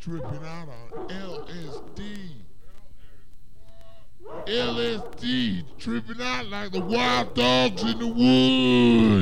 tripping out on LSD. LSD, tripping out like the wild dogs in the woods.